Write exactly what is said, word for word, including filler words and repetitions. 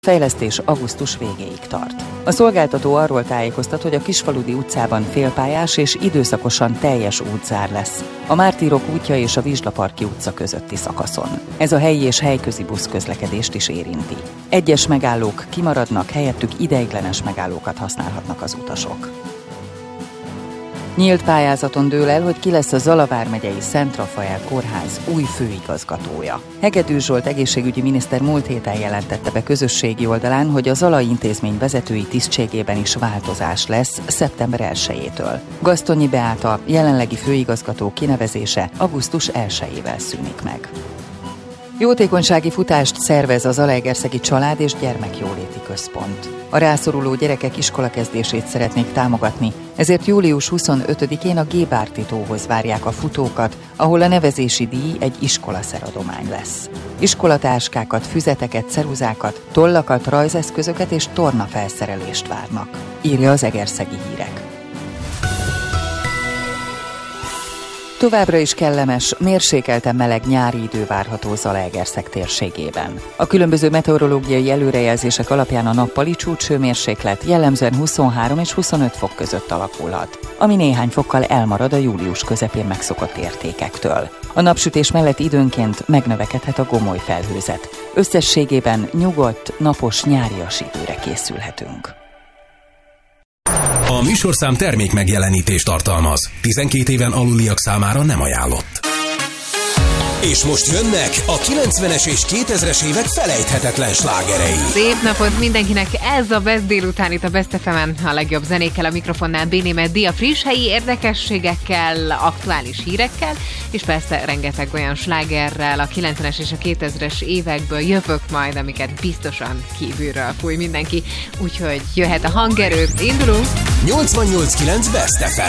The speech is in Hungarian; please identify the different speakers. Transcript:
Speaker 1: Fejlesztés augusztus végéig tart. A szolgáltató arról tájékoztat, hogy a Kisfaludy utcában félpályás és időszakosan teljes útzár lesz a Mártírok útja és a Vizslaparki utca közötti szakaszon. Ez a helyi és helyközi buszközlekedést is érinti. Egyes megállók kimaradnak, helyettük ideiglenes megállókat használhatnak az utasok. Nyílt pályázaton dől el, hogy ki lesz a Zala vármegyei Szent Rafael kórház új főigazgatója. Hegedűs Zsolt egészségügyi miniszter múlt héten jelentette be közösségi oldalán, hogy a Zala intézmény vezetői tisztségében is változás lesz szeptember elsejétől. Gasztonyi Beáta jelenlegi főigazgató kinevezése augusztus elsejével szűnik meg. Jótékonysági futást szervez a Zalaegerszegi Család- és Gyermekjóléti Központ. A rászoruló gyerekek iskolakezdését szeretnék támogatni, ezért július huszonötödikén a Gébárti tóhoz várják a futókat, ahol a nevezési díj egy iskolaszeradomány lesz. Iskolatáskákat, füzeteket, ceruzákat, tollakat, rajzeszközöket és tornafelszerelést várnak, írja az Egerszegi Hírek. Továbbra is kellemes, mérsékelten meleg nyári idő várható Zalaegerszeg térségében. A különböző meteorológiai előrejelzések alapján a nappali csúcshőmérséklet jellemzően huszonhárom és huszonöt fok között alakulhat, ami néhány fokkal elmarad a július közepén megszokott értékektől. A napsütés mellett időnként megnövekedhet a gomoly felhőzet. Összességében nyugodt, napos nyárias időre készülhetünk.
Speaker 2: A műsorszám termék megjelenítést tartalmaz. tizenkét éven aluliak számára nem ajánlott. És most jönnek a kilencvenes és kétezres évek felejthetetlen slágerei.
Speaker 3: Szép napot mindenkinek! Ez a Best délután itt a Best ef emen, a legjobb zenékkel, a mikrofonnál Béné Meddi, a friss helyi érdekességekkel, aktuális hírekkel, és persze rengeteg olyan slágerrel a kilencvenes és a kétezres évekből jövök majd, amiket biztosan kívülről fúj mindenki. Úgyhogy jöhet a hangerő, indulunk!
Speaker 2: nyolcvannyolc kilenc Best ef em.